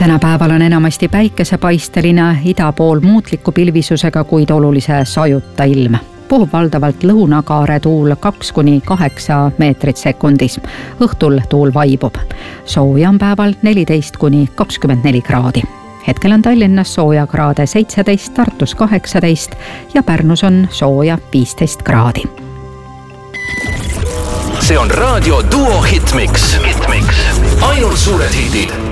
Tänapäeval on enamasti päikesepaisteline, ida pool muutliku pilvisusega, kuid olulise sajuta ilm. Puhub valdavalt lõunakaare tuul 2–8 meetrit sekundis. Õhtul tuul vaibub. Sooja on päeval 14–24 kraadi. Hetkel on Tallinnas sooja kraade 17, Tartus 18 ja Pärnus on sooja 15 kraadi. See on Raadio Duo Hitmix. Ainult suured hiidid.